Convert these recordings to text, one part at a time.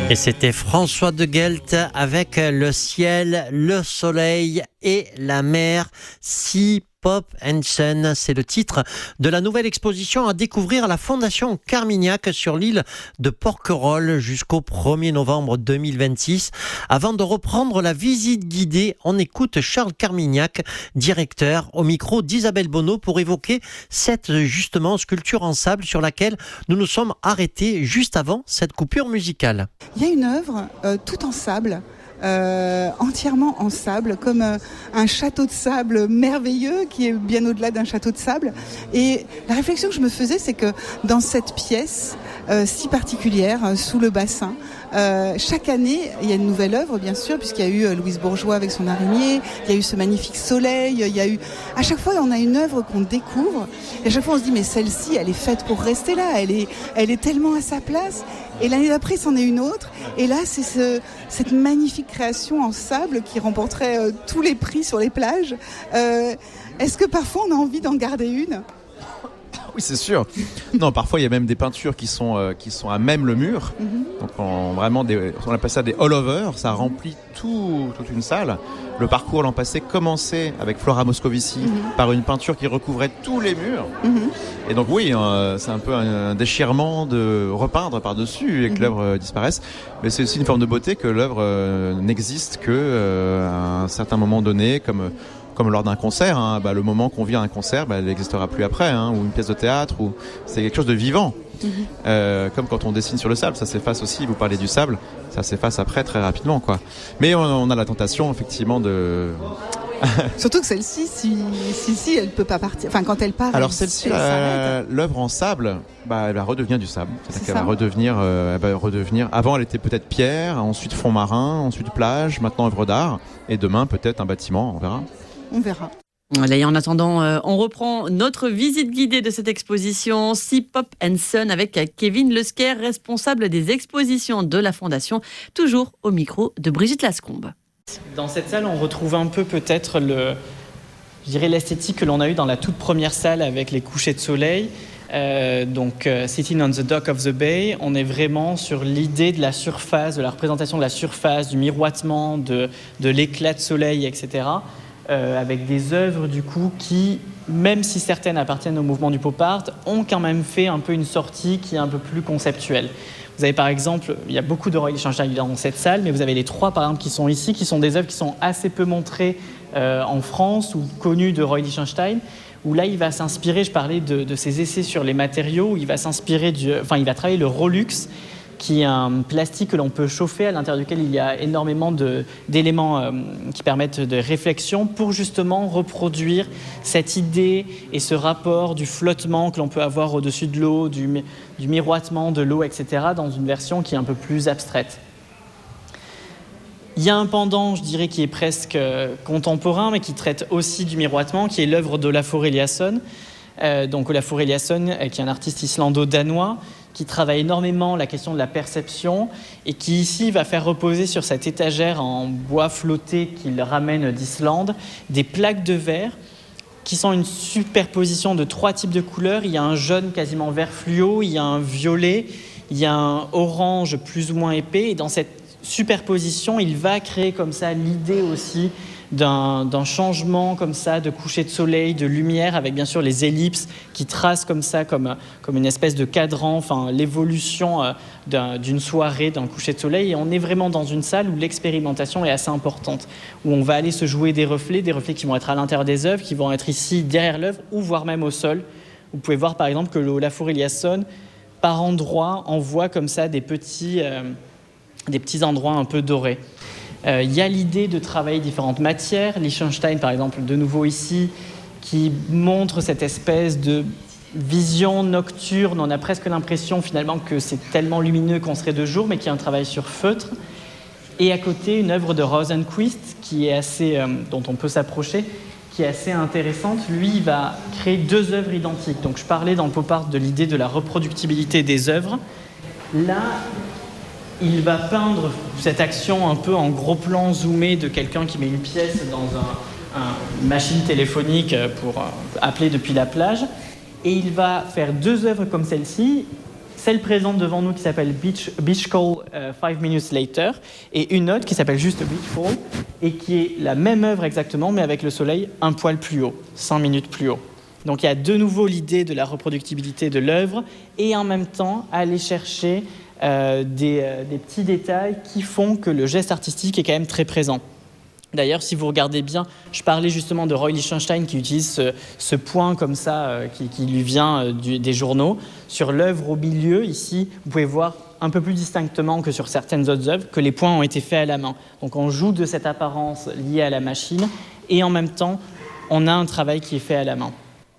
Et c'était François de Guelt avec le ciel, le soleil et la mer. Sea, Pop and Sun, c'est le titre de la nouvelle exposition à découvrir à la Fondation Carmignac sur l'île de Porquerolles jusqu'au 1er novembre 2026. Avant de reprendre la visite guidée, on écoute Charles Carmignac, directeur, au micro d'Isabelle Bonneau pour évoquer cette justement sculpture en sable sur laquelle nous nous sommes arrêtés juste avant cette coupure musicale. Il y a une œuvre toute en sable. Entièrement en sable, comme un château de sable merveilleux qui est bien au-delà d'un château de sable. Et la réflexion que je me faisais, c'est que dans cette pièce si particulière, sous le bassin, chaque année, il y a une nouvelle œuvre, bien sûr, puisqu'il y a eu Louise Bourgeois avec son araignée, il y a eu ce magnifique soleil, il y a eu... À chaque fois, on a une œuvre qu'on découvre, et à chaque fois, on se dit, mais celle-ci, elle est faite pour rester là, elle est tellement à sa place. Et l'année d'après, c'en est une autre. Et là, c'est cette magnifique création en sable qui remporterait tous les prix sur les plages. Est-ce que parfois, on a envie d'en garder une ? Oui, c'est sûr. Non, parfois il y a même des peintures qui sont à même le mur. Donc on appelle ça des all-over. Ça remplit toute une salle. Le parcours l'an passé commençait avec Flora Moscovici par une peinture qui recouvrait tous les murs. Et donc oui, c'est un peu un déchirement de repeindre par-dessus et que l'œuvre disparaisse. Mais c'est aussi une forme de beauté que l'œuvre n'existe qu'à un certain moment donné, comme lors d'un concert, hein. Le moment qu'on vit à un concert, elle n'existera plus après, hein, ou une pièce de théâtre, ou c'est quelque chose de vivant. Comme quand on dessine sur le sable, ça s'efface aussi. Vous parlez du sable, ça s'efface après très rapidement, quoi. Mais on a la tentation, effectivement, de... Surtout que celle-ci, si elle peut pas partir. Enfin, quand elle part. Alors celle-ci, l'œuvre en sable, elle va redevenir du sable. C'est-à-dire qu'elle va redevenir. Avant, elle était peut-être pierre, ensuite fond marin, ensuite plage, maintenant œuvre d'art, et demain peut-être un bâtiment. On verra. On verra. Voilà, et en attendant, on reprend notre visite guidée de cette exposition Sea, Pop and Sun avec Kevin Lesquer, responsable des expositions de la Fondation, toujours au micro de Brigitte Lascombe. Dans cette salle, on retrouve un peu peut-être l'esthétique que l'on a eue dans la toute première salle avec les couchers de soleil. Sitting on the dock of the bay, on est vraiment sur l'idée de la surface, de la représentation de la surface, du miroitement, de l'éclat de soleil, etc. Avec des œuvres du coup qui, même si certaines appartiennent au mouvement du pop art, ont quand même fait un peu une sortie qui est un peu plus conceptuelle. Vous avez par exemple, il y a beaucoup de Roy Lichtenstein dans cette salle, mais vous avez les trois par exemple qui sont ici, qui sont des œuvres qui sont assez peu montrées en France ou connues de Roy Lichtenstein, où là il va s'inspirer, je parlais de ses essais sur les matériaux, où il va il va travailler le Rolux, qui est un plastique que l'on peut chauffer, à l'intérieur duquel il y a énormément d'éléments qui permettent de réflexion pour justement reproduire cette idée et ce rapport du flottement que l'on peut avoir au-dessus de l'eau, du miroitement de l'eau, etc., dans une version qui est un peu plus abstraite. Il y a un pendant, je dirais, qui est presque contemporain, mais qui traite aussi du miroitement, qui est l'œuvre d'Olafur Eliasson. Olafur Eliasson, qui est un artiste islando-danois, qui travaille énormément la question de la perception et qui ici va faire reposer sur cette étagère en bois flotté qu'il ramène d'Islande des plaques de verre qui sont une superposition de trois types de couleurs. Il y a un jaune quasiment vert fluo, il y a un violet, il y a un orange plus ou moins épais, et dans cette superposition, il va créer comme ça l'idée aussi d'un changement comme ça, de coucher de soleil, de lumière, avec bien sûr les ellipses qui tracent comme ça, comme une espèce de cadran, enfin l'évolution d'une soirée, d'un coucher de soleil. Et on est vraiment dans une salle où l'expérimentation est assez importante, où on va aller se jouer des reflets qui vont être à l'intérieur des œuvres, qui vont être ici derrière l'œuvre, ou voire même au sol. Vous pouvez voir par exemple que Olafur Eliasson, par endroits, envoie comme ça des petits endroits un peu dorés. Il y a l'idée de travailler différentes matières. Lichtenstein, par exemple, de nouveau ici, qui montre cette espèce de vision nocturne. On a presque l'impression finalement que c'est tellement lumineux qu'on serait de jour, mais qui est un travail sur feutre. Et à côté, une œuvre de Rosenquist, qui est dont on peut s'approcher, qui est assez intéressante. Lui, il va créer deux œuvres identiques. Donc je parlais dans le pop art de l'idée de la reproductibilité des œuvres. Là, il va peindre cette action un peu en gros plan zoomé de quelqu'un qui met une pièce dans une machine téléphonique pour appeler depuis la plage. Et il va faire deux œuvres comme celle-ci. celle présente devant nous qui s'appelle Beach Call 5 Minutes Later, et une autre qui s'appelle juste Beach Fall, et qui est la même œuvre exactement, mais avec le soleil un poil plus haut, 5 minutes plus haut. Donc il y a de nouveau l'idée de la reproductibilité de l'œuvre, et en même temps aller chercher des petits détails qui font que le geste artistique est quand même très présent. D'ailleurs, si vous regardez bien, je parlais justement de Roy Lichtenstein qui utilise ce point comme ça, qui lui vient des journaux. Sur l'œuvre au milieu, ici, vous pouvez voir un peu plus distinctement que sur certaines autres œuvres que les points ont été faits à la main. Donc on joue de cette apparence liée à la machine et en même temps, on a un travail qui est fait à la main.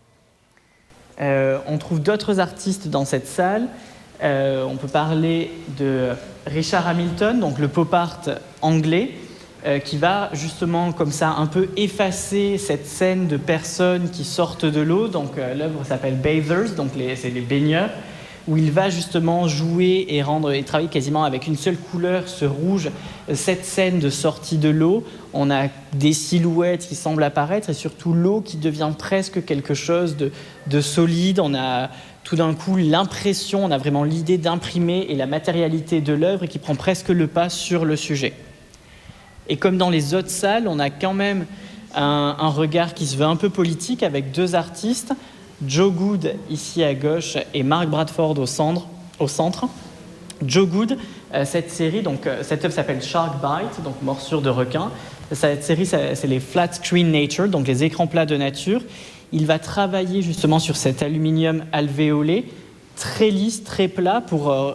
On trouve d'autres artistes dans cette salle. On peut parler de Richard Hamilton, donc le pop art anglais, qui va justement comme ça un peu effacer cette scène de personnes qui sortent de l'eau. Donc l'œuvre s'appelle Bathers, donc c'est les baigneurs, où il va justement jouer et travailler quasiment avec une seule couleur, ce rouge, cette scène de sortie de l'eau. On a des silhouettes qui semblent apparaître et surtout l'eau qui devient presque quelque chose de solide. On a tout d'un coup l'impression, on a vraiment l'idée d'imprimer et la matérialité de l'œuvre qui prend presque le pas sur le sujet. Et comme dans les autres salles, on a quand même un regard qui se veut un peu politique avec deux artistes, Joe Good ici à gauche et Mark Bradford au centre. Joe Good, cette série, donc cette œuvre s'appelle Shark Bite, donc morsure de requin. Cette série, c'est les Flat Screen Nature, donc les écrans plats de nature. Il va travailler justement sur cet aluminium alvéolé, très lisse, très plat,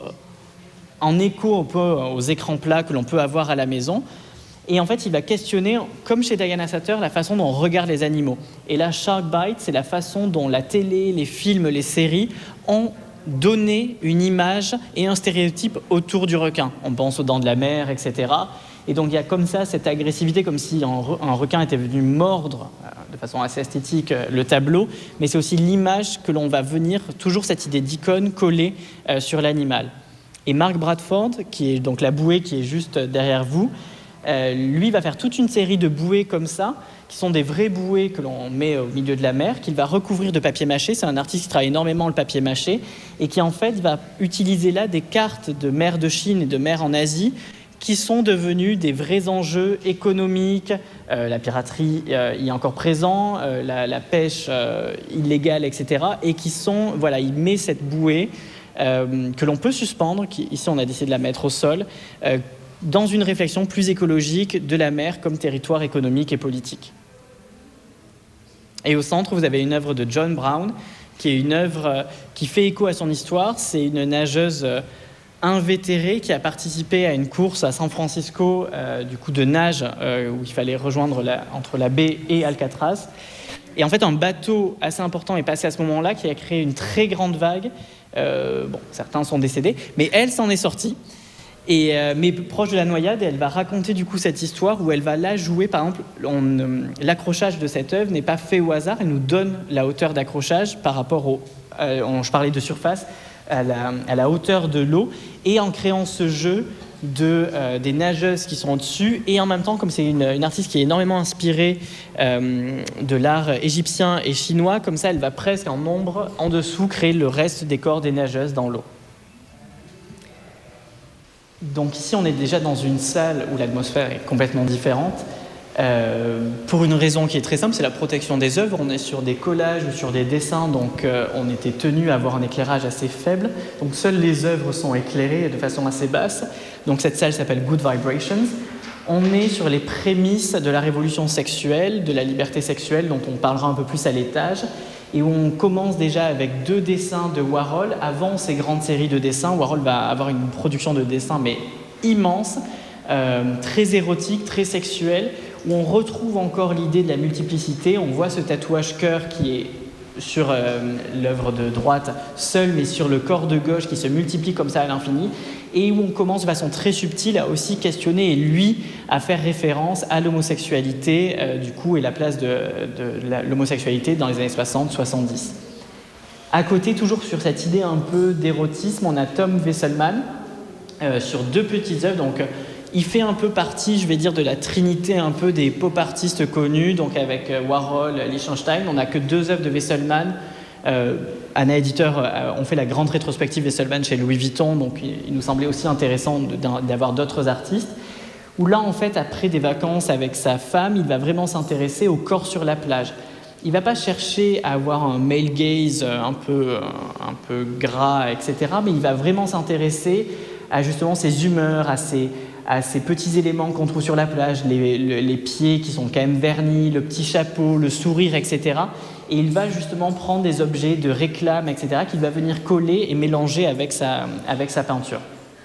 en écho un peu aux écrans plats que l'on peut avoir à la maison. Et en fait, il va questionner, comme chez Diana Satter, la façon dont on regarde les animaux. Et là, Shark Bite, c'est la façon dont la télé, les films, les séries ont donné une image et un stéréotype autour du requin. On pense aux Dents de la Mer, etc. Et donc, il y a comme ça cette agressivité, comme si un requin était venu mordre, de façon assez esthétique, le tableau. Mais c'est aussi l'image que l'on va venir, toujours cette idée d'icône collée sur l'animal. Et Mark Bradford, qui est donc la bouée qui est juste derrière vous, lui va faire toute une série de bouées comme ça, qui sont des vraies bouées que l'on met au milieu de la mer, qu'il va recouvrir de papier mâché. C'est un artiste qui travaille énormément le papier mâché et qui en fait va utiliser là des cartes de mer de Chine et de mer en Asie qui sont devenus des vrais enjeux économiques. La piraterie y est encore présent, la pêche illégale, etc. Et qui sont, voilà, il met cette bouée que l'on peut suspendre, ici on a décidé de la mettre au sol, dans une réflexion plus écologique de la mer comme territoire économique et politique. Et au centre, vous avez une œuvre de John Brown, qui est une œuvre qui fait écho à son histoire. C'est une nageuse invétérée qui a participé à une course à San Francisco, du coup de nage, où il fallait rejoindre entre la baie et Alcatraz. Et en fait, un bateau assez important est passé à ce moment-là, qui a créé une très grande vague. Certains sont décédés, mais elle s'en est sortie. Mais proche de la noyade, elle va raconter du coup cette histoire où elle va la jouer. Par exemple, l'accrochage de cette œuvre n'est pas fait au hasard. Elle nous donne la hauteur d'accrochage par rapport je parlais de surface, à la hauteur de l'eau. Et en créant ce jeu des nageuses qui sont au-dessus. Et en même temps, comme c'est une artiste qui est énormément inspirée de l'art égyptien et chinois, comme ça, elle va presque en ombre, en dessous, créer le reste des corps des nageuses dans l'eau. Donc ici, on est déjà dans une salle où l'atmosphère est complètement différente. Pour une raison qui est très simple, c'est la protection des œuvres. On est sur des collages ou sur des dessins, donc on était tenu à avoir un éclairage assez faible. Donc seules les œuvres sont éclairées de façon assez basse. Donc cette salle s'appelle Good Vibrations. On est sur les prémices de la révolution sexuelle, de la liberté sexuelle, dont on parlera un peu plus à l'étage. Et où on commence déjà avec 2 dessins de Warhol. Avant ces grandes séries de dessins, Warhol va avoir une production de dessins mais immense, très érotique, très sexuelle, où on retrouve encore l'idée de la multiplicité. On voit ce tatouage cœur qui est sur l'œuvre de droite seul, mais sur le corps de gauche qui se multiplie comme ça à l'infini, et où on commence de façon très subtile à aussi questionner et lui à faire référence à l'homosexualité du coup et la place de l'homosexualité dans les années 60-70. À côté, toujours sur cette idée un peu d'érotisme, on a Tom Wesselmann sur 2 petites œuvres. Donc il fait un peu partie, je vais dire, de la trinité un peu des pop artistes connus, donc avec Warhol, Lichtenstein. On n'a que 2 œuvres de Wesselmann Anna Éditeur ont fait la grande rétrospective des Sullivan chez Louis Vuitton, donc il nous semblait aussi intéressant d'avoir d'autres artistes. Où là, en fait, après des vacances avec sa femme, il va vraiment s'intéresser au corps sur la plage. Il ne va pas chercher à avoir un male gaze un peu gras, etc., mais il va vraiment s'intéresser à justement ses humeurs, à ces petits éléments qu'on trouve sur la plage, les pieds qui sont quand même vernis, le petit chapeau, le sourire, etc. Et il va justement prendre des objets de réclame, etc., qu'il va venir coller et mélanger avec sa peinture.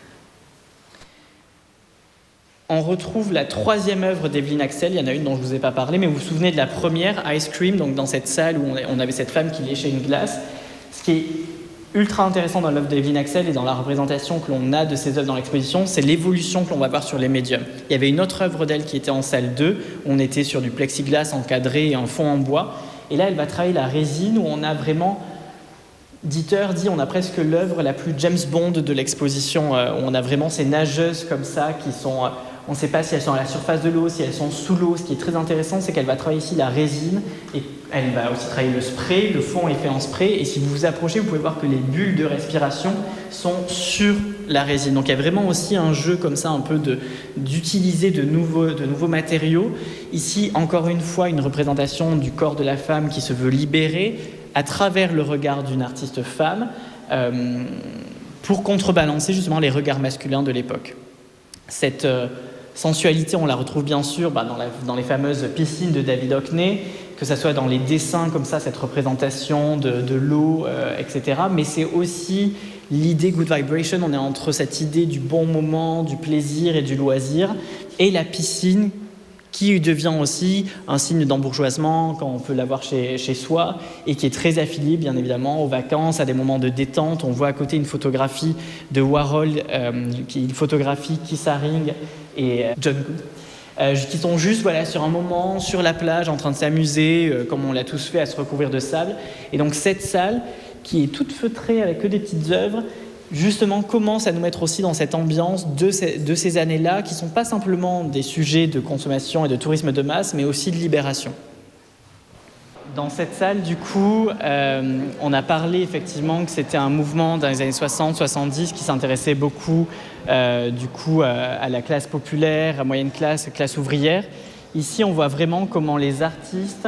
On retrouve la troisième œuvre d'Evelyn Axel. Il y en a une dont je ne vous ai pas parlé, mais vous vous souvenez de la première, Ice Cream, donc dans cette salle où on avait cette femme qui léchait une glace. Ce qui est ultra intéressant dans l'œuvre d'Evelyn Axel et dans la représentation que l'on a de ces œuvres dans l'exposition, c'est l'évolution que l'on va voir sur les médiums. Il y avait une autre œuvre d'elle qui était en salle 2, où on était sur du plexiglas encadré et un fond en bois. Et là, elle va travailler la résine, où on a vraiment... Dieter dit on a presque l'œuvre la plus James Bond de l'exposition, où on a vraiment ces nageuses comme ça qui sont... on ne sait pas si elles sont à la surface de l'eau, si elles sont sous l'eau. Ce qui est très intéressant, c'est qu'elle va travailler ici la résine et elle va aussi travailler le spray. Le fond est fait en spray et si vous vous approchez, vous pouvez voir que les bulles de respiration sont sur la résine. Donc il y a vraiment aussi un jeu comme ça un peu d'utiliser de nouveaux matériaux. Ici, encore une fois, une représentation du corps de la femme qui se veut libérer à travers le regard d'une artiste femme pour contrebalancer justement les regards masculins de l'époque. Cette sensualité, on la retrouve bien sûr dans les fameuses piscines de David Hockney, que ce soit dans les dessins comme ça, cette représentation de l'eau, etc. Mais c'est aussi l'idée Good Vibration, on est entre cette idée du bon moment, du plaisir et du loisir, et la piscine qui devient aussi un signe d'embourgeoisement quand on peut l'avoir chez soi et qui est très affilié bien évidemment aux vacances, à des moments de détente. On voit à côté une photographie de Warhol, qui photographie Keith Haring et John Good, qui sont juste sur un moment sur la plage en train de s'amuser, comme on l'a tous fait, à se recouvrir de sable. Et donc cette salle qui est toute feutrée avec que des petites œuvres, justement commence à nous mettre aussi dans cette ambiance de ces années-là, qui ne sont pas simplement des sujets de consommation et de tourisme de masse, mais aussi de libération. Dans cette salle, du coup, on a parlé effectivement que c'était un mouvement dans les années 60-70 qui s'intéressait beaucoup à la classe populaire, à moyenne classe ouvrière. Ici, on voit vraiment comment les artistes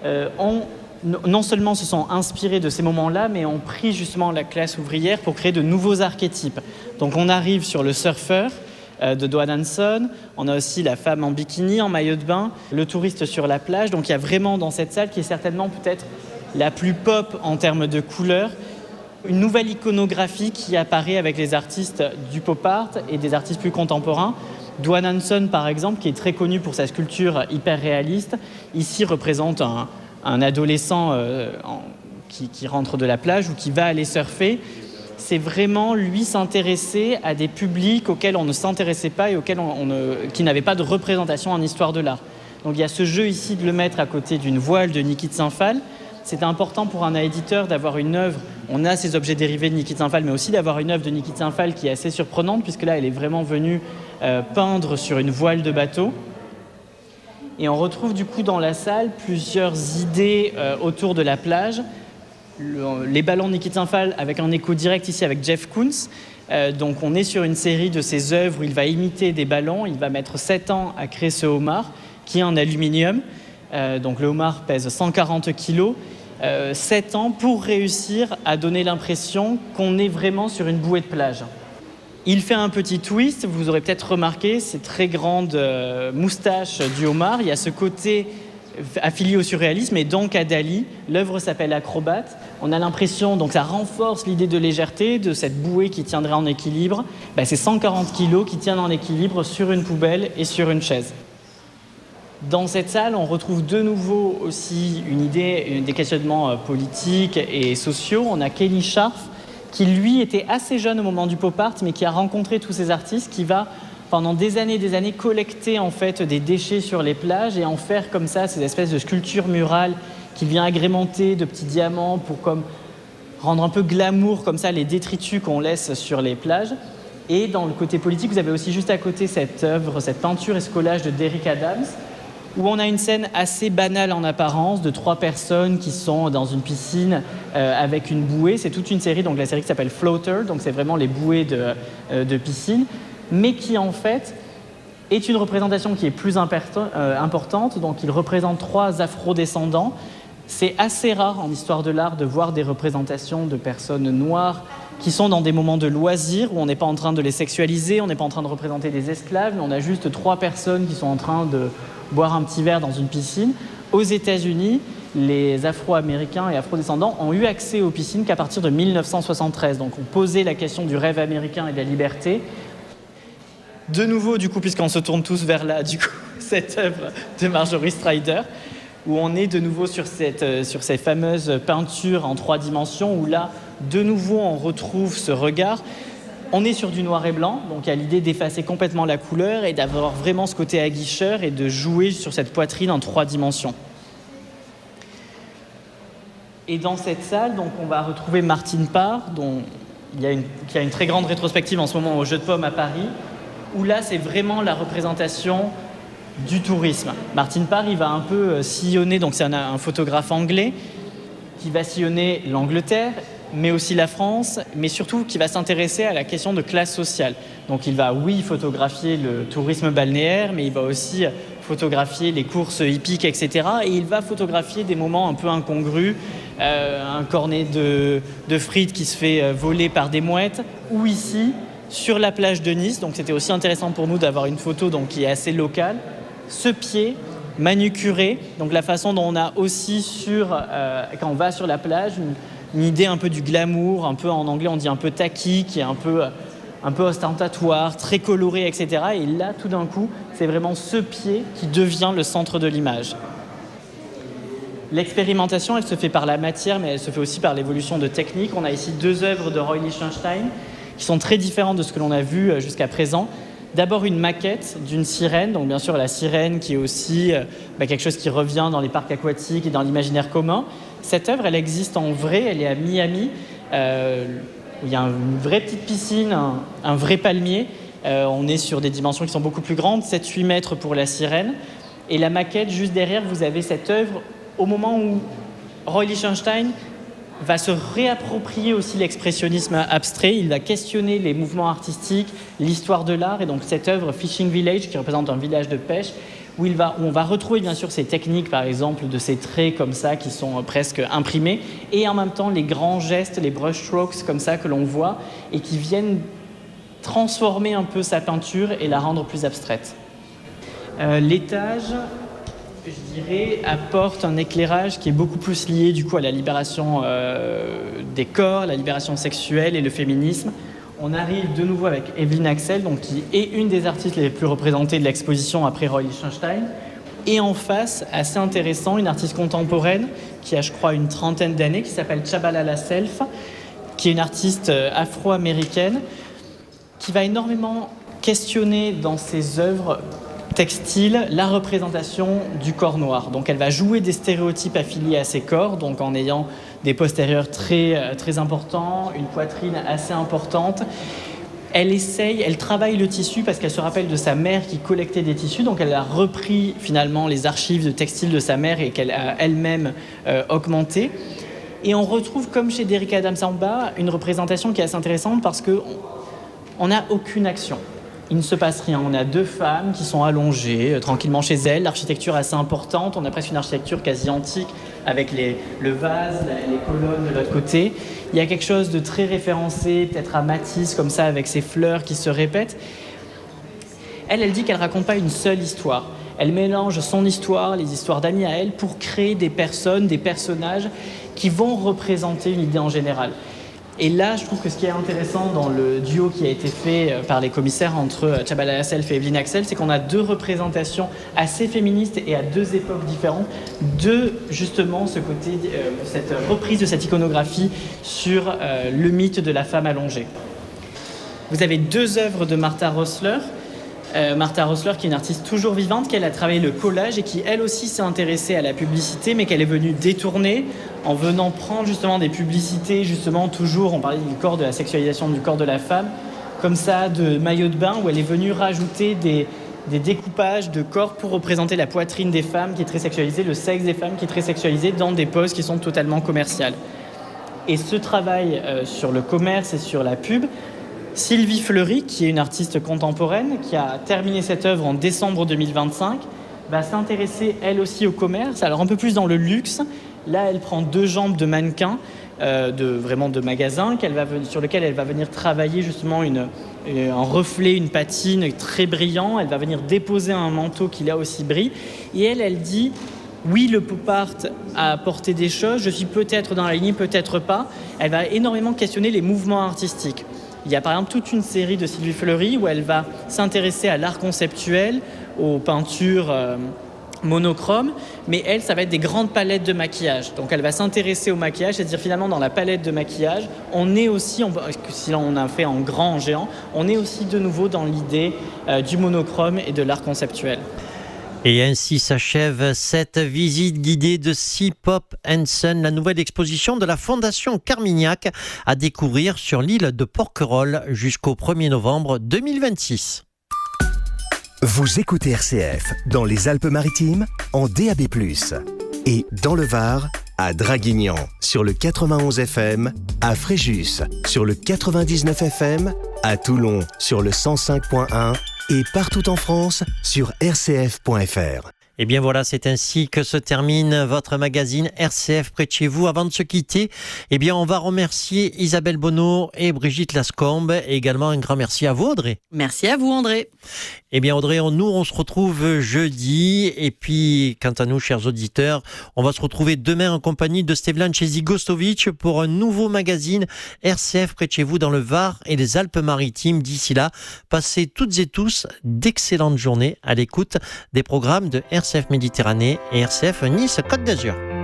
non seulement se sont inspirés de ces moments-là, mais ont pris justement la classe ouvrière pour créer de nouveaux archétypes. Donc on arrive sur le surfeur de Dwayne Hanson, on a aussi la femme en bikini, en maillot de bain, le touriste sur la plage. Donc il y a vraiment dans cette salle, qui est certainement peut-être la plus pop en termes de couleurs, une nouvelle iconographie qui apparaît avec les artistes du pop art et des artistes plus contemporains. Dwayne Hanson, par exemple, qui est très connu pour sa sculpture hyper réaliste, ici représente un adolescent qui rentre de la plage ou qui va aller surfer. C'est vraiment lui s'intéresser à des publics auxquels on ne s'intéressait pas et qui n'avaient pas de représentation en histoire de l'art. Donc il y a ce jeu ici de le mettre à côté d'une voile de Niki de Saint-Phal. C'était important pour un éditeur d'avoir une œuvre, on a ces objets dérivés de Niki de Saint-Phal, mais aussi d'avoir une œuvre de Niki de Saint-Phal qui est assez surprenante, puisque là elle est vraiment venue peindre sur une voile de bateau. Et on retrouve du coup dans la salle plusieurs idées autour de la plage. Les ballons de Niki de Saint-Phal avec un écho direct ici avec Jeff Koons. Donc on est sur une série de ses œuvres où il va imiter des ballons. Il va mettre 7 ans à créer ce homard qui est en aluminium. Donc le homard pèse 140 kilos. 7 ans pour réussir à donner l'impression qu'on est vraiment sur une bouée de plage. Il fait un petit twist, vous aurez peut-être remarqué ces très grandes moustaches du homard. Il y a ce côté affilié au surréalisme et donc à Dali. L'œuvre s'appelle Acrobate. On a l'impression, donc ça renforce l'idée de légèreté, de cette bouée qui tiendrait en équilibre. C'est 140 kilos qui tiennent en équilibre sur une poubelle et sur une chaise. Dans cette salle, on retrouve de nouveau aussi une idée, des questionnements politiques et sociaux. On a Kenny Scharf, qui lui était assez jeune au moment du pop art, mais qui a rencontré tous ces artistes, qui va pendant des années collecter en fait des déchets sur les plages et en faire comme ça ces espèces de sculptures murales qu'il vient agrémenter de petits diamants pour comme rendre un peu glamour comme ça les détritus qu'on laisse sur les plages. Et dans le côté politique, vous avez aussi juste à côté cette œuvre, cette peinture et ce collage de Derrick Adams, où on a une scène assez banale en apparence de 3 personnes qui sont dans une piscine avec une bouée. C'est toute une série, donc la série qui s'appelle Floater, donc c'est vraiment les bouées de piscine, mais qui en fait est une représentation qui est plus importante. Donc il représente 3 afro-descendants. C'est assez rare en histoire de l'art de voir des représentations de personnes noires qui sont dans des moments de loisirs où on n'est pas en train de les sexualiser, on n'est pas en train de représenter des esclaves, mais on a juste 3 personnes qui sont en train de boire un petit verre dans une piscine. Aux États-Unis, les Afro-Américains et Afro-descendants ont eu accès aux piscines qu'à partir de 1973. Donc on posait la question du rêve américain et de la liberté. De nouveau, du coup, puisqu'on se tourne tous vers là, du coup, cette œuvre de Marjorie Strider, où on est de nouveau sur ces fameuses peintures en 3 dimensions, où là, de nouveau, on retrouve ce regard. On est sur du noir et blanc, donc il y a l'idée d'effacer complètement la couleur et d'avoir vraiment ce côté aguicheur et de jouer sur cette poitrine en 3 dimensions. Et dans cette salle, donc, on va retrouver Martine Parr, qui a une très grande rétrospective en ce moment au Jeu de Paume à Paris, où là, c'est vraiment la représentation du tourisme. Martine Parr, il va un peu sillonner, donc c'est un photographe anglais qui va sillonner l'Angleterre, mais aussi la France, mais surtout qui va s'intéresser à la question de classe sociale. Donc il va, oui, photographier le tourisme balnéaire, mais il va aussi photographier les courses hippiques, etc. Et il va photographier des moments un peu incongrus, un cornet de frites qui se fait voler par des mouettes, ou ici, sur la plage de Nice. Donc c'était aussi intéressant pour nous d'avoir une photo qui est assez locale. Ce pied manucuré, donc la façon dont on a aussi quand on va sur la plage, une idée un peu du glamour, un peu en anglais on dit un peu tacky, qui est un peu ostentatoire, très coloré, etc. Et là, tout d'un coup, c'est vraiment ce pied qui devient le centre de l'image. L'expérimentation, elle se fait par la matière, mais elle se fait aussi par l'évolution de techniques. On a ici 2 œuvres de Roy Lichtenstein qui sont très différentes de ce que l'on a vu jusqu'à présent. D'abord une maquette d'une sirène, donc bien sûr la sirène qui est aussi quelque chose qui revient dans les parcs aquatiques et dans l'imaginaire commun. Cette œuvre, elle existe en vrai, elle est à Miami, où il y a une vraie petite piscine, un vrai palmier. On est sur des dimensions qui sont beaucoup plus grandes, 7-8 mètres pour la sirène. Et la maquette, juste derrière, vous avez cette œuvre au moment où Roy Lichtenstein va se réapproprier aussi l'expressionnisme abstrait. Il va questionner les mouvements artistiques, l'histoire de l'art. Et donc cette œuvre Fishing Village, qui représente un village de pêche, où on va retrouver bien sûr ces techniques, par exemple, de ces traits comme ça qui sont presque imprimés, et en même temps les grands gestes, les brush strokes comme ça que l'on voit, et qui viennent transformer un peu sa peinture et la rendre plus abstraite. L'étage, je dirais, apporte un éclairage qui est beaucoup plus lié du coup à la libération des corps, la libération sexuelle et le féminisme. On arrive de nouveau avec Evelyn Axel, qui est une des artistes les plus représentées de l'exposition après Roy Lichtenstein. Et en face, assez intéressant, une artiste contemporaine qui a, je crois, une 30aine d'années, qui s'appelle Tshabalala Self, qui est une artiste afro-américaine, qui va énormément questionner dans ses œuvres textile, la représentation du corps noir. Donc elle va jouer des stéréotypes affiliés à ses corps, donc en ayant des postérieurs très, très importants, une poitrine assez importante. Elle travaille le tissu parce qu'elle se rappelle de sa mère qui collectait des tissus, donc elle a repris finalement les archives de textiles de sa mère et qu'elle a elle-même augmenté. Et on retrouve, comme chez Derrick Adams-Samba, une représentation qui est assez intéressante parce qu'on n'a aucune action. Il ne se passe rien. On a 2 femmes qui sont allongées tranquillement chez elles. L'architecture est assez importante. On a presque une architecture quasi antique avec le vase, les colonnes de l'autre côté. Il y a quelque chose de très référencé, peut-être à Matisse, comme ça, avec ces fleurs qui se répètent. Elle dit qu'elle ne raconte pas une seule histoire. Elle mélange son histoire, les histoires d'amis à elle, pour créer des personnes, des personnages qui vont représenter une idée en général. Et là, je trouve que ce qui est intéressant dans le duo qui a été fait par les commissaires entre Tshabalala Self et Evelyn Axel, c'est qu'on a 2 représentations assez féministes et à 2 époques différentes de justement ce côté, cette reprise de cette iconographie sur le mythe de la femme allongée. Vous avez 2 œuvres de Martha Rosler. Martha Rosler, qui est une artiste toujours vivante, qu'elle a travaillé le collage et qui elle aussi s'est intéressée à la publicité, mais qu'elle est venue détourner en venant prendre justement des publicités, justement toujours, on parlait du corps, de la sexualisation du corps de la femme, comme ça, de maillots de bain, où elle est venue rajouter des découpages de corps pour représenter la poitrine des femmes qui est très sexualisée, le sexe des femmes qui est très sexualisé dans des poses qui sont totalement commerciales. Et ce travail sur le commerce et sur la pub, Sylvie Fleury, qui est une artiste contemporaine, qui a terminé cette œuvre en décembre 2025, va s'intéresser elle aussi au commerce, alors un peu plus dans le luxe. Là, elle prend 2 jambes de mannequins, de magasins, sur lesquels elle va venir travailler justement un reflet, une patine très brillant. Elle va venir déposer un manteau qui là aussi brille. Et elle dit... Oui, le pop art a apporté des choses, je suis peut-être dans la ligne, peut-être pas. Elle va énormément questionner les mouvements artistiques. Il y a par exemple toute une série de Sylvie Fleury où elle va s'intéresser à l'art conceptuel, aux peintures monochromes, mais elle, ça va être des grandes palettes de maquillage. Donc elle va s'intéresser au maquillage, c'est-à-dire finalement dans la palette de maquillage, on est aussi, si on a fait en grand, en géant, on est aussi de nouveau dans l'idée du monochrome et de l'art conceptuel. Et ainsi s'achève cette visite guidée de Sea Pop & Son, la nouvelle exposition de la Fondation Carmignac à découvrir sur l'île de Porquerolles jusqu'au 1er novembre 2026. Vous écoutez RCF dans les Alpes-Maritimes en DAB+, et dans le Var à Draguignan sur le 91 FM, à Fréjus sur le 99 FM, à Toulon sur le 105.1 et partout en France sur rcf.fr. Et bien voilà, c'est ainsi que se termine votre magazine RCF près de chez vous. Avant de se quitter, eh bien on va remercier Isabelle Bonneau et Brigitte Lascombe, et également un grand merci à vous, Audrey. Merci à vous, André. Eh bien Audrey, on se retrouve jeudi, et puis quant à nous, chers auditeurs, on va se retrouver demain en compagnie de Stevlan Chezigostovic pour un nouveau magazine RCF près de chez vous dans le Var et les Alpes-Maritimes. D'ici là, passez toutes et tous d'excellentes journées à l'écoute des programmes de RCF Méditerranée et RCF Nice Côte d'Azur.